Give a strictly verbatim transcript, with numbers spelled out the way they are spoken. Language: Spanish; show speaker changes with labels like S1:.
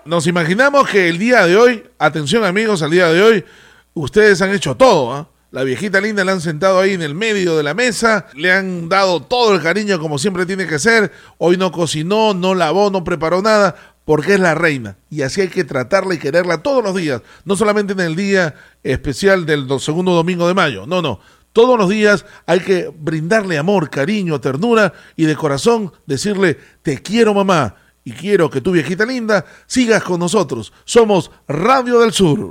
S1: Nos imaginamos que el día de hoy, atención amigos, al día de hoy, ustedes han hecho todo, ¿eh? La viejita linda la han sentado ahí en el medio de la mesa, le han dado todo el cariño como siempre tiene que ser. Hoy no cocinó, no lavó, no preparó nada, porque es la reina. Y así hay que tratarla y quererla todos los días, no solamente en el día especial del segundo domingo de mayo, no, no. Todos los días hay que brindarle amor, cariño, ternura y de corazón decirle, te quiero mamá. Y quiero que tu viejita linda sigas con nosotros. Somos Radio del Sur.